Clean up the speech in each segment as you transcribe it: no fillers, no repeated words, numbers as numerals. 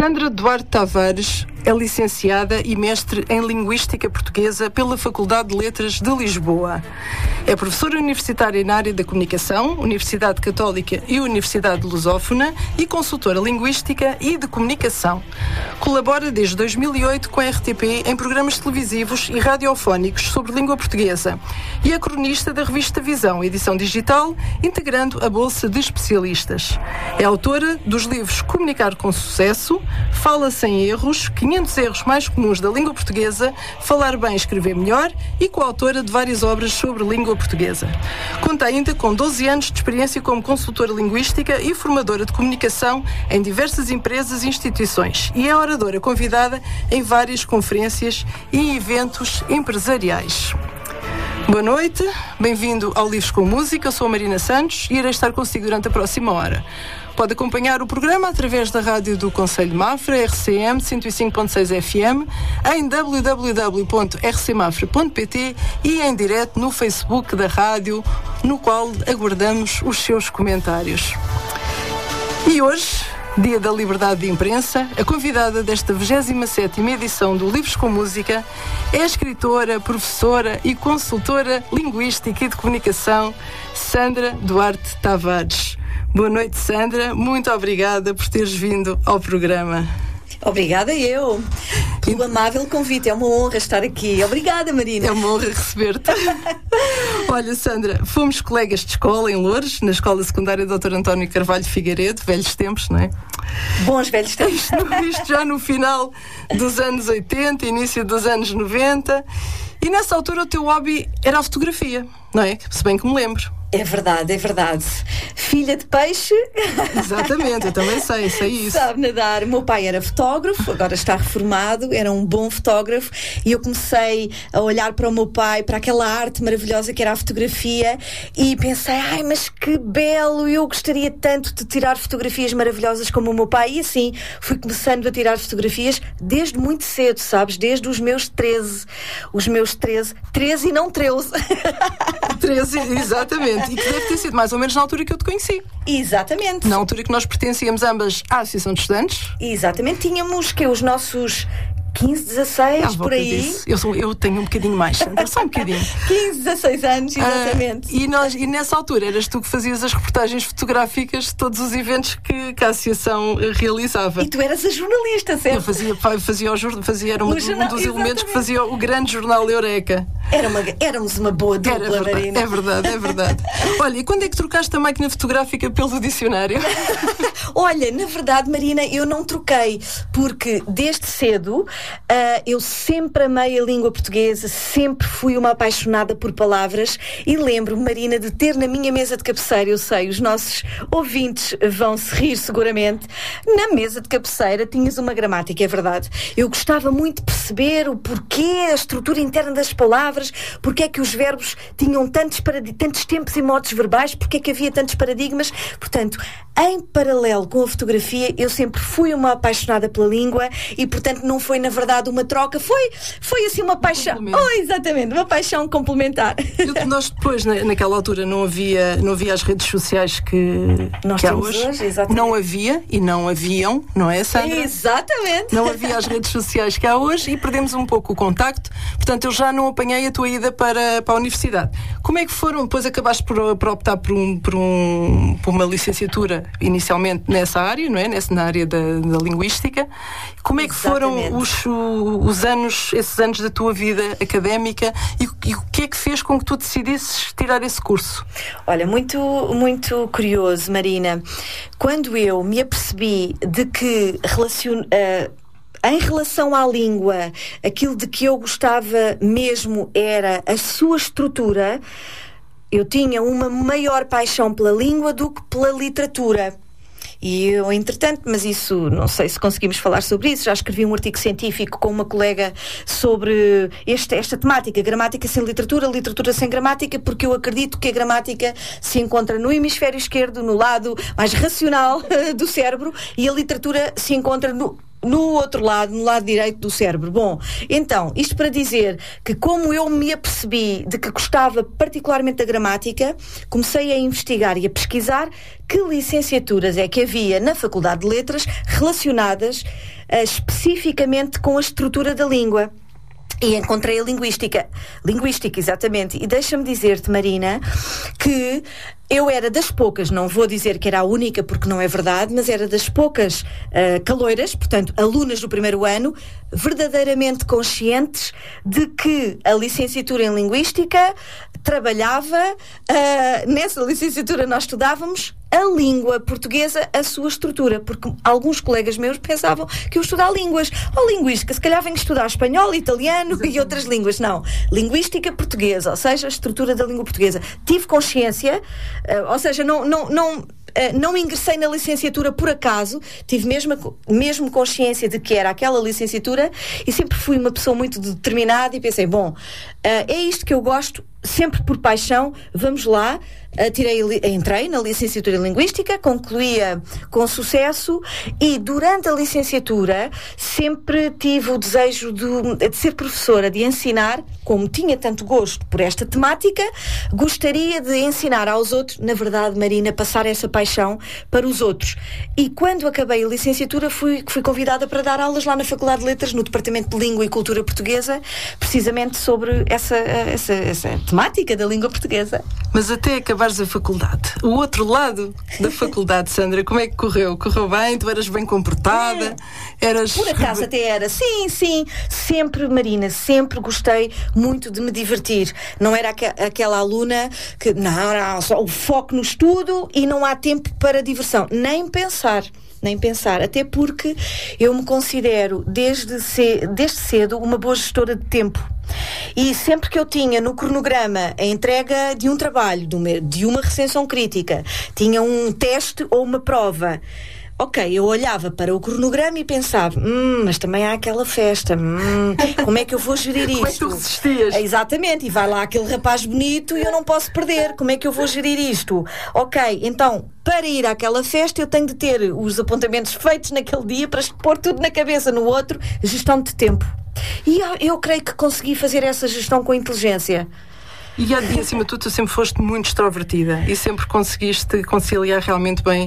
Sandra Duarte Tavares é licenciada e mestre em Linguística Portuguesa pela Faculdade de Letras de Lisboa. É professora universitária na área da comunicação, Universidade Católica e Universidade Lusófona, e consultora linguística e de comunicação. Colabora desde 2008 com a RTP em programas televisivos e radiofónicos sobre língua portuguesa e é cronista da revista Visão, edição digital, integrando a Bolsa de Especialistas. É autora dos livros Comunicar com Sucesso, Fala Sem Erros, 500 erros mais comuns da língua portuguesa, Falar Bem, Escrever Melhor, e coautora de várias obras sobre língua portuguesa. Conta ainda com 12 anos de experiência como consultora linguística e formadora de comunicação em diversas empresas e instituições e é oradora convidada em várias conferências e eventos empresariais. Boa noite, bem-vindo ao Livros com Música. Eu sou a Marina Santos e irei estar consigo durante a próxima hora. Pode acompanhar o programa através da rádio do Conselho de Mafra, RCM 105.6 FM, em www.rcmafra.pt e em direto no Facebook da rádio, no qual aguardamos os seus comentários. E hoje, Dia da Liberdade de Imprensa, a convidada desta 27ª edição do Livros com Música é a escritora, professora e consultora linguística e de comunicação Sandra Duarte Tavares. Boa noite, Sandra. Muito obrigada por teres vindo ao programa. Obrigada eu pelo amável convite. É uma honra estar aqui. Obrigada, Marina. É uma honra receber-te. Olha, Sandra, fomos colegas de escola em Loures, na Escola Secundária Dr. António Carvalho Figueiredo, velhos tempos, não é? Bons velhos tempos. Isto já no final dos anos 80, início dos anos 90. E nessa altura o teu hobby era a fotografia, não é? Se bem que me lembro. É verdade, é verdade. Filha de peixe. Exatamente, eu também sei isso. Sabe nadar. O meu pai era fotógrafo, agora está reformado, era um bom fotógrafo e eu comecei a olhar para o meu pai, para aquela arte maravilhosa que era a fotografia e pensei, mas que belo, eu gostaria tanto de tirar fotografias maravilhosas como o meu pai e assim fui começando a tirar fotografias desde muito cedo, sabes? Desde os meus 13 e não 13. 13, exatamente. E que deve ter sido mais ou menos na altura que eu te conheci. Exatamente. Na altura que nós pertencíamos ambas à Associação de Estudantes. Exatamente. Tínhamos os nossos 15, 16, por aí. Eu tenho um bocadinho mais, Sandra, só um bocadinho. 15, 16 anos, exatamente. E nessa altura eras tu que fazias as reportagens fotográficas de todos os eventos que a Associação realizava. E tu eras a jornalista, certo? Era um dos elementos que fazia o grande jornal Eureka. Éramos uma boa dupla, Marina. É verdade. Olha, e quando é que trocaste a máquina fotográfica pelo dicionário? Olha, na verdade, Marina, eu não troquei, porque desde cedo eu sempre amei a língua portuguesa, sempre fui uma apaixonada por palavras e lembro-me, Marina, de ter na minha mesa de cabeceira, eu sei, os nossos ouvintes vão se rir seguramente, na mesa de cabeceira tinhas uma gramática, é verdade. Eu gostava muito de perceber o porquê, a estrutura interna das palavras, porque é que os verbos tinham tantos tempos e modos verbais, porque é que havia tantos paradigmas. Portanto, em paralelo com a fotografia, eu sempre fui uma apaixonada pela língua e, portanto, não foi, na verdade, uma troca, foi assim uma paixão. Exatamente, uma paixão complementar. Nós depois, naquela altura, não havia as redes sociais que há hoje. Exatamente. Não havia e não haviam, não é, Sandra? Exatamente. Não havia as redes sociais que há hoje e perdemos um pouco o contacto. Portanto, eu já não apanhei a tua ida para a universidade. Como é que foram? Depois acabaste por optar por uma licenciatura inicialmente nessa área, não é? Na área da linguística. Como é que foram esses anos da tua vida académica e o que é que fez com que tu decidisses tirar esse curso? Olha, muito, muito curioso, Marina. Quando eu me apercebi de que em relação à língua, aquilo de que eu gostava mesmo era a sua estrutura, eu tinha uma maior paixão pela língua do que pela literatura. E eu, entretanto, mas isso, não sei se conseguimos falar sobre isso, já escrevi um artigo científico com uma colega sobre esta temática, gramática sem literatura, literatura sem gramática, porque eu acredito que a gramática se encontra no hemisfério esquerdo, no lado mais racional do cérebro, e a literatura se encontra no no outro lado, no lado direito do cérebro. Bom, então, isto para dizer que como eu me apercebi de que gostava particularmente da gramática, comecei a investigar e a pesquisar que licenciaturas é que havia na Faculdade de Letras relacionadas especificamente com a estrutura da língua. E encontrei a linguística, exatamente. E deixa-me dizer-te, Marina, que eu era das poucas, não vou dizer que era a única porque não é verdade, mas era das poucas caloiras, portanto, alunas do primeiro ano, verdadeiramente conscientes de que a licenciatura em linguística trabalhava, nessa licenciatura nós estudávamos a língua portuguesa, a sua estrutura, porque alguns colegas meus pensavam que eu estudar línguas, ou linguística, se calhar venho estudar espanhol, italiano e outras línguas. Não, linguística portuguesa, ou seja, a estrutura da língua portuguesa. Tive consciência, ou seja, não ingressei na licenciatura por acaso, tive mesmo consciência de que era aquela licenciatura e sempre fui uma pessoa muito determinada e pensei, bom, é isto que eu gosto, sempre por paixão, vamos lá. Entrei na licenciatura em Linguística, concluía com sucesso e durante a licenciatura sempre tive o desejo de ser professora, de ensinar, como tinha tanto gosto por esta temática, gostaria de ensinar aos outros, na verdade, Marina, passar essa paixão para os outros. E quando acabei a licenciatura fui convidada para dar aulas lá na Faculdade de Letras, no Departamento de Língua e Cultura Portuguesa, precisamente sobre essa temática da língua portuguesa. Mas até acabares a faculdade, o outro lado da faculdade, Sandra, como é que correu? Correu bem? Tu eras bem comportada? Por acaso até era. Sim. Sempre, Marina, sempre gostei muito de me divertir. Não era aquela aluna que, não, só o foco no estudo e não há tempo para diversão. Nem pensar. Até porque eu me considero desde cedo uma boa gestora de tempo. E sempre que eu tinha no cronograma a entrega de um trabalho, de uma recensão crítica, tinha um teste ou uma prova, ok, eu olhava para o cronograma e pensava, mas também há aquela festa, como é que eu vou gerir isto? Como é que tu resistias? Exatamente, e vai lá aquele rapaz bonito e eu não posso perder, como é que eu vou gerir isto? Ok, então, para ir àquela festa eu tenho de ter os apontamentos feitos naquele dia para pôr tudo na cabeça no outro, gestão de tempo. E eu creio que consegui fazer essa gestão com inteligência. E acima de tudo, tu sempre foste muito extrovertida e sempre conseguiste conciliar realmente bem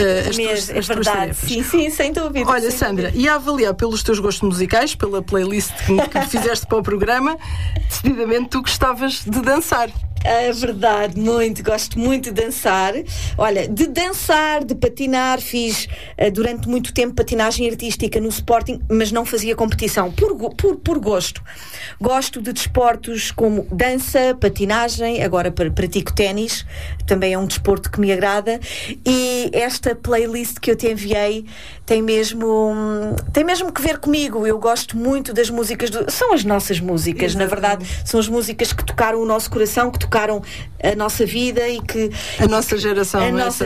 as tuas tarefas. Sim, sem dúvida. Olha, Sandra, e a avaliar pelos teus gostos musicais, pela playlist que fizeste para o programa, decididamente tu gostavas de dançar. É verdade, gosto muito de dançar. Olha, de patinar, fiz durante muito tempo patinagem artística no Sporting, mas não fazia competição, por gosto. Gosto de desportos como dança, patinagem, agora pratico ténis, também é um desporto que me agrada, e esta playlist que eu te enviei tem mesmo que ver comigo. Eu gosto muito das músicas, são as nossas músicas. Exatamente. Na verdade, são as músicas que tocaram o nosso coração, que tocaram a nossa vida e que... A nossa geração.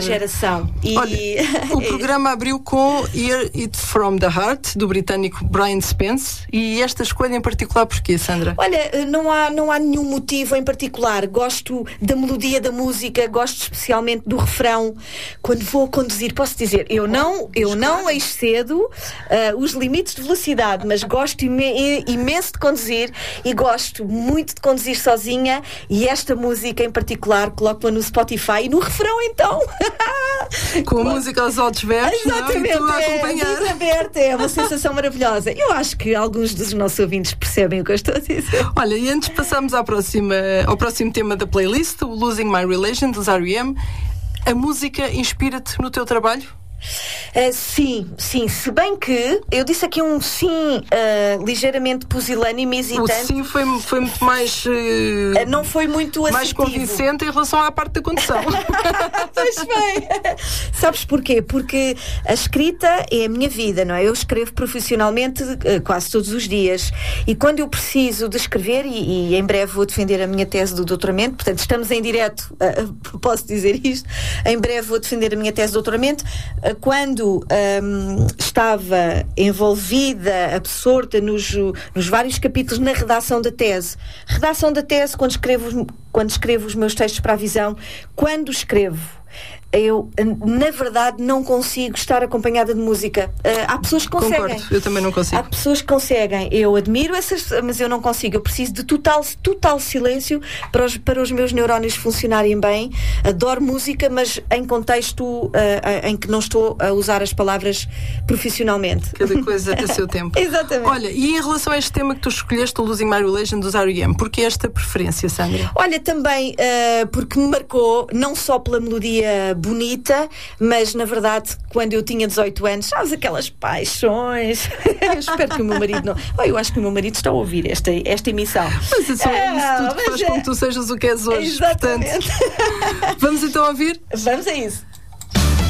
E... Olha, o programa abriu com Hear It From The Heart, do britânico Brian Spence, e esta escolha em particular porquê, Sandra? Olha, não há nenhum motivo em particular. Gosto da melodia da música, gosto especialmente do refrão. Quando vou conduzir, posso dizer, eu não excedo os limites de velocidade, mas gosto imenso de conduzir e gosto muito de conduzir sozinha, e esta música em particular coloco-a no Spotify e no refrão então com a música aos altos berros. Exatamente, não? E tu a acompanhar. Aberta, é uma sensação maravilhosa. Eu acho que alguns dos nossos ouvintes percebem o que eu estou a dizer. Olha, e antes de passarmos ao próximo tema da playlist, o Losing My Religion dos R.E.M., a música inspira-te no teu trabalho? Sim, se bem que eu disse aqui um sim ligeiramente pusilânime e hesitante. O sim foi muito mais não foi muito assertivo, mais convincente em relação à parte da condução. Pois bem. Sabes porquê? Porque a escrita é a minha vida, não é? Eu escrevo profissionalmente quase todos os dias, e quando eu preciso de escrever, e em breve vou defender a minha tese do doutoramento, portanto estamos em direto, posso dizer isto, em breve vou defender a minha tese de doutoramento. Quando estava envolvida, absorta nos vários capítulos na redação da tese, quando escrevo os meus textos para a Visão, quando escrevo eu, na verdade, não consigo estar acompanhada de música. Há pessoas que conseguem. Concordo, eu também não consigo. Há pessoas que conseguem. Eu admiro essas, mas eu não consigo. Eu preciso de total silêncio para os meus neurónios funcionarem bem. Adoro música, mas em contexto em que não estou a usar as palavras profissionalmente. Cada coisa a seu tempo. Exatamente. Olha, e em relação a este tema que tu escolheste, o Losing My Religion dos R.E.M., porquê esta preferência, Sandra? Olha, também porque me marcou, não só pela melodia bonita, mas na verdade, quando eu tinha 18 anos, sabes, aquelas paixões. Eu espero que o meu marido não. Eu acho que o meu marido está a ouvir esta emissão. Mas é só isso tudo que faz com que tu sejas o que és hoje. Exatamente. Portanto, vamos então ouvir? Vamos a isso.